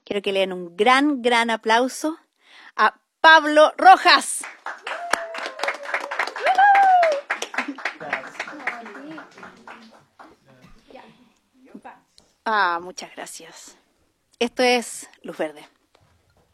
Quiero que le den un gran, gran aplauso a Pablo Rojas. Muchas gracias. Esto es Luz Verde.